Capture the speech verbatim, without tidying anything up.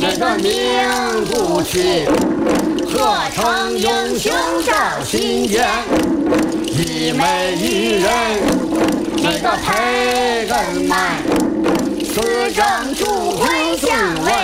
那个名不齐，何成英雄照心间，一美一人那个配恩满，此正主会相为。